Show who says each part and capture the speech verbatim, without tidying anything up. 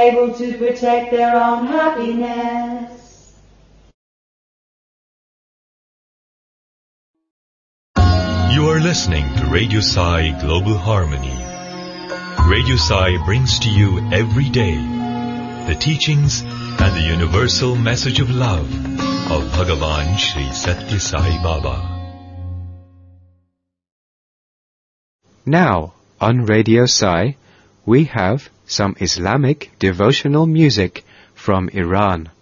Speaker 1: able to protect their own happiness.
Speaker 2: You are listening to Radio Sai Global Harmony. Radio Sai brings to you every day the teachings and the universal message of love of Bhagavan Sri Satya Sai Baba.
Speaker 3: Now, on Radio Sai, we have some Islamic devotional music from Iran.